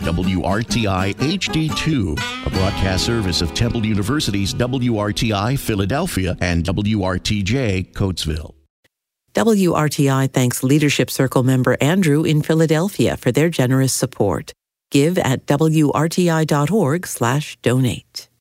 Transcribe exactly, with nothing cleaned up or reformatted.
W R T I H D two, a broadcast service of Temple University's W R T I Philadelphia and W R T J Coatesville. W R T I thanks Leadership Circle member Andrew in Philadelphia for their generous support. Give at W R T I dot org slash donate.